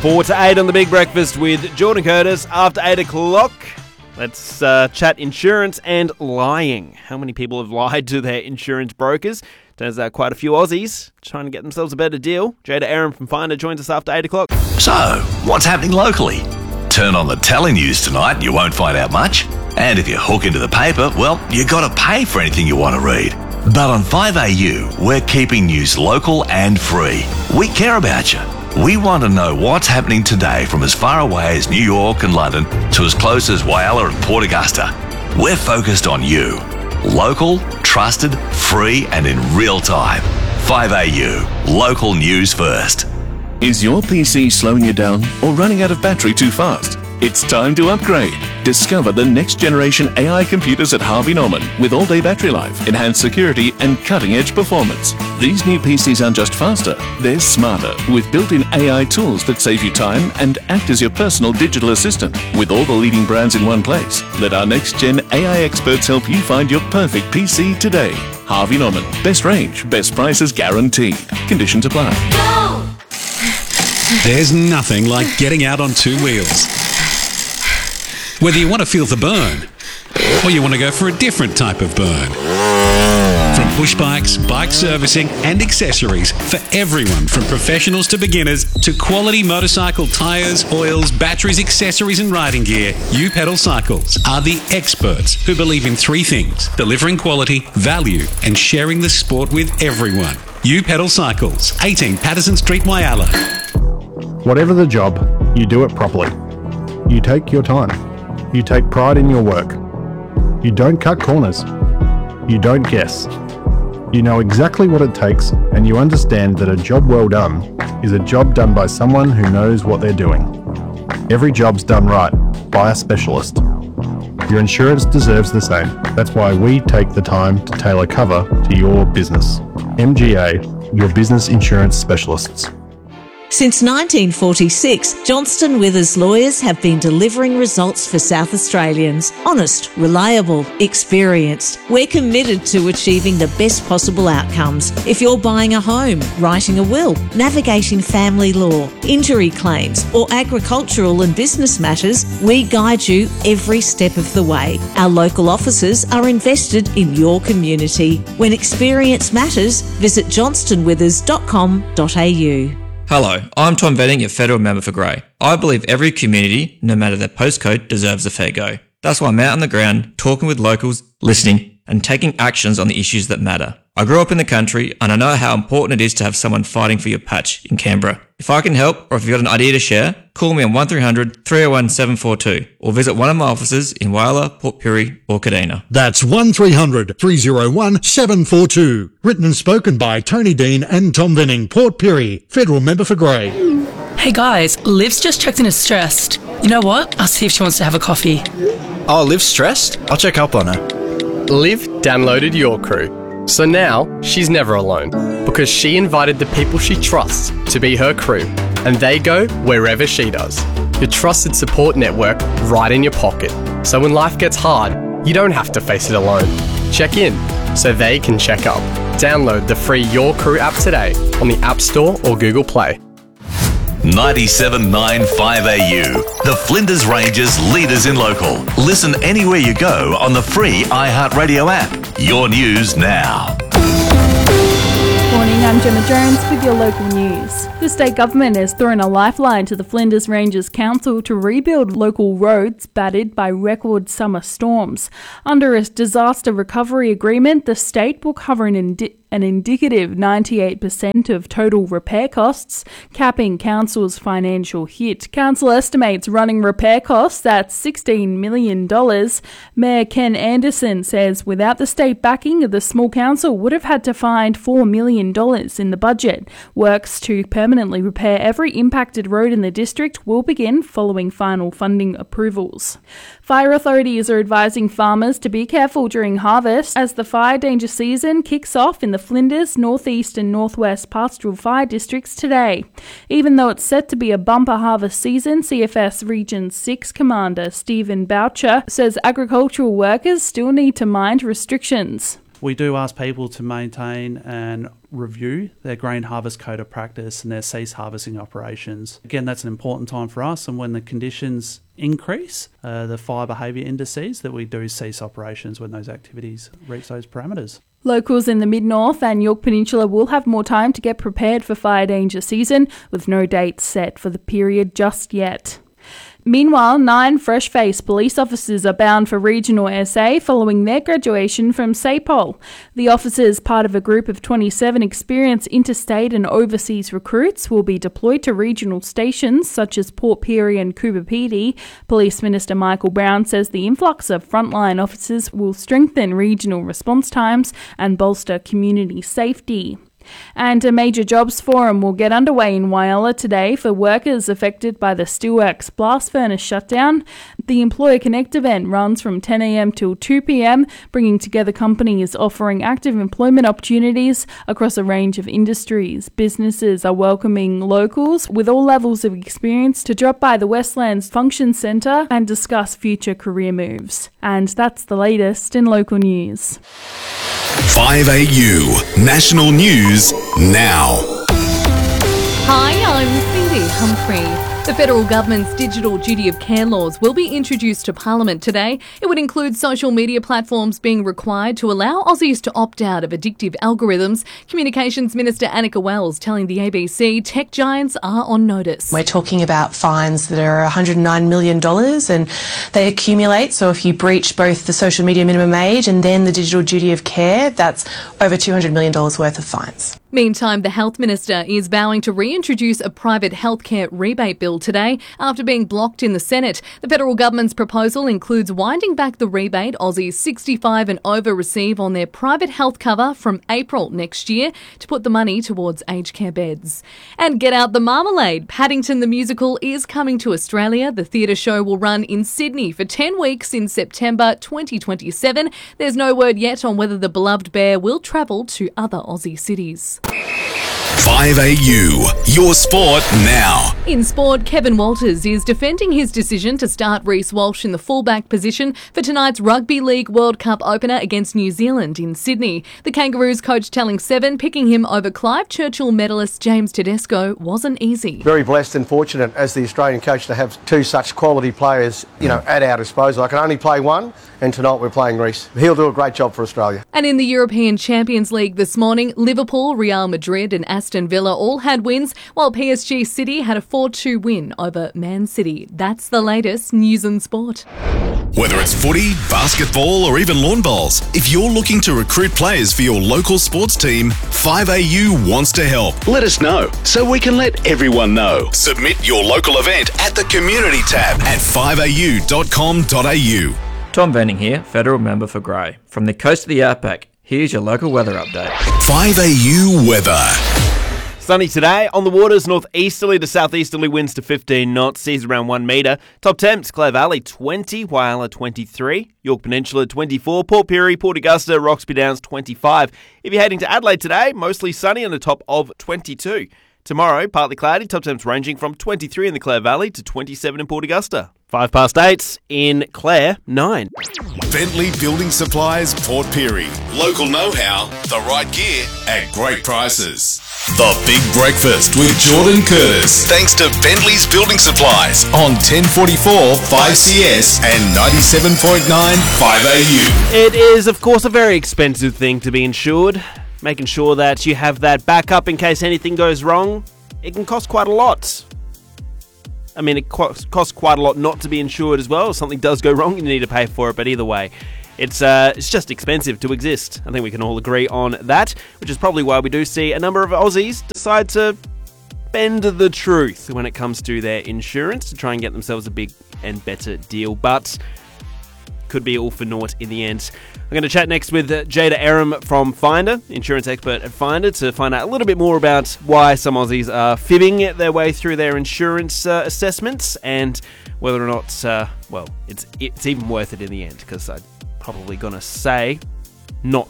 4 to 8 on the Big Breakfast with Jordan Curtis. After 8 o'clock, let's chat insurance and lying. How many people have lied to their insurance brokers? Turns out quite a few Aussies trying to get themselves a better deal. Jada Aaron from Finder joins us after 8 o'clock. So, what's happening locally? Turn on the telenews tonight and you won't find out much. And if you hook into the paper, well, you got to pay for anything you want to read. But on 5AU, we're keeping news local and free. We care about you. We want to know what's happening today from as far away as New York and London to as close as Whyalla and Port Augusta. We're focused on you. Local, trusted, free and in real time. 5AU, local news first. Is your PC slowing you down or running out of battery too fast? It's time to upgrade. Discover the next generation AI computers at Harvey Norman with all-day battery life, enhanced security and cutting-edge performance. These new PCs aren't just faster, they're smarter with built-in AI tools that save you time and act as your personal digital assistant. With all the leading brands in one place, let our next-gen AI experts help you find your perfect PC today. Harvey Norman. Best range, best prices guaranteed. Conditions apply. Go! There's nothing like getting out on two wheels. Whether you want to feel the burn or you want to go for a different type of burn. From push bikes, bike servicing and accessories for everyone from professionals to beginners to quality motorcycle tyres, oils, batteries, accessories and riding gear, U Pedal Cycles are the experts who believe in three things: delivering quality, value and sharing the sport with everyone. U Pedal Cycles, 18 Patterson Street, Whyalla. Whatever the job, you do it properly. You take your time. You take pride in your work. You don't cut corners. You don't guess. You know exactly what it takes, and you understand that a job well done is a job done by someone who knows what they're doing. Every job's done right by a specialist. Your insurance deserves the same. That's why we take the time to tailor cover to your business. MGA, your business insurance specialists. Since 1946, Johnston Withers lawyers have been delivering results for South Australians. Honest, reliable, experienced. We're committed to achieving the best possible outcomes. If you're buying a home, writing a will, navigating family law, injury claims, or agricultural and business matters, we guide you every step of the way. Our local offices are invested in your community. When experience matters, visit johnstonwithers.com.au. Hello, I'm Tom Venning, your federal member for Grey. I believe every community, no matter their postcode, deserves a fair go. That's why I'm out on the ground, talking with locals, listening, and taking actions on the issues that matter. I grew up in the country, and I know how important it is to have someone fighting for your patch in Canberra. If I can help, or if you've got an idea to share, call me on 1300 301 742, or visit one of my offices in Whyalla, Port Pirie, or Kadina. That's 1300 301 742. Written and spoken by Tony Dean and Tom Venning, Port Pirie, federal member for Grey. Hey guys, Liv's just checked in as stressed. You know what? I'll see if she wants to have a coffee. Oh, Liv's stressed? I'll check up on her. Liv downloaded Your Crew. So now she's never alone because she invited the people she trusts to be her crew, and they go wherever she does. Your trusted support network right in your pocket. So when life gets hard, you don't have to face it alone. Check in so they can check up. Download the free Your Crew app today on the App Store or Google Play. 97.9 5AU, the Flinders Ranges leaders in local. Listen anywhere you go on the free iHeartRadio app. Your news now. Morning, I'm Gemma Jones with your local news. The state government has thrown a lifeline to the Flinders Ranges Council to rebuild local roads battered by record summer storms. Under a disaster recovery agreement, the state will cover an indicative 98% of total repair costs, capping Council's financial hit. Council estimates running repair costs at $16 million. Mayor Ken Anderson says without the state backing, the small council would have had to find $4 million in the budget. Works to permanently repair every impacted road in the district will begin following final funding approvals. Fire authorities are advising farmers to be careful during harvest as the fire danger season kicks off in the Flinders, Northeast and Northwest Pastoral Fire Districts today. Even though it's set to be a bumper harvest season, CFS Region 6 Commander Stephen Boucher says agricultural workers still need to mind restrictions. We do ask people to maintain and review their grain harvest code of practice and their cease harvesting operations. Again, that's an important time for us, and when the conditions increase, the fire behaviour indices, that we do cease operations when those activities reach those parameters. Locals in the Mid-North and Yorke Peninsula will have more time to get prepared for fire danger season, with no dates set for the period just yet. Meanwhile, 9 fresh-faced police officers are bound for regional SA following their graduation from SAPOL. The officers, part of a group of 27 experienced interstate and overseas recruits, will be deployed to regional stations such as Port Pirie and Coober Pedy. Police Minister Michael Brown says the influx of frontline officers will strengthen regional response times and bolster community safety. And a major jobs forum will get underway in Whyalla today for workers affected by the Steelworks blast furnace shutdown. The Employer Connect event runs from 10 a.m. till 2 p.m, bringing together companies offering active employment opportunities across a range of industries. Businesses are welcoming locals with all levels of experience to drop by the Westlands Function Centre and discuss future career moves. And that's the latest in local news. 5AU National News now. Hi, I'm Cindy Humphrey. The federal government's digital duty of care laws will be introduced to Parliament today. It would include social media platforms being required to allow Aussies to opt out of addictive algorithms. Communications Minister Annika Wells telling the ABC tech giants are on notice. We're talking about fines that are $109 million and they accumulate. So if you breach both the social media minimum age and then the digital duty of care, that's over $200 million worth of fines. Meantime, the Health Minister is vowing to reintroduce a private healthcare rebate bill today after being blocked in the Senate. The federal government's proposal includes winding back the rebate Aussies 65 and over receive on their private health cover from April next year to put the money towards aged care beds. And get out the marmalade. Paddington the Musical is coming to Australia. The theatre show will run in Sydney for 10 weeks in September 2027. There's no word yet on whether the beloved bear will travel to other Aussie cities. 5AU, your sport now. In sport, Kevin Walters is defending his decision to start Reece Walsh in the fullback position for tonight's Rugby League World Cup opener against New Zealand in Sydney. The Kangaroos coach telling Seven picking him over Clive Churchill medalist James Tedesco wasn't easy. Very blessed and fortunate as the Australian coach to have 2 such quality players, at our disposal. I can only play one, and tonight we're playing Reece. He'll do a great job for Australia. And in the European Champions League this morning, Liverpool, Real Madrid and Aston Villa all had wins, while PSG City had a 4-2 win over Man City. That's the latest news and sport. Whether it's footy, basketball or even lawn bowls, if you're looking to recruit players for your local sports team, 5AU wants to help. Let us know so we can let everyone know. Submit your local event at the Community tab at 5au.com.au. Tom Venning here, Federal Member for Grey. From the coast of the Outback, here's your local weather update. 5AU weather. Sunny today. On the waters, northeasterly to southeasterly winds to 15 knots, seas around 1 metre. Top temps, Clare Valley 20, Whyalla 23, Yorke Peninsula 24, Port Pirie, Port Augusta, Roxby Downs 25. If you're heading to Adelaide today, mostly sunny and a top of 22. Tomorrow, partly cloudy, top temps ranging from 23 in the Clare Valley to 27 in Port Augusta. 8:05 in Clare, 9. Bentley Building Supplies, Port Pirie. Local know-how, the right gear at great prices. The Big Breakfast with Jordan Curtis. Thanks to Bentley's Building Supplies on 1044 5CS and 97.9 5AU. It is, of course, a very expensive thing to be insured. Making sure that you have that backup in case anything goes wrong, it can cost quite a lot. I mean, it costs quite a lot not to be insured as well. If something does go wrong, you need to pay for it. But either way, it's just expensive to exist. I think we can all agree on that, which is probably why we do see a number of Aussies decide to bend the truth when it comes to their insurance to try and get themselves a big and better deal. But could be all for naught in the end. I'm going to chat next with Jada Aram from Finder, insurance expert at Finder, to find out a little bit more about why some Aussies are fibbing their way through their insurance assessments and whether or not, it's even worth it in the end, because I'm probably going to say not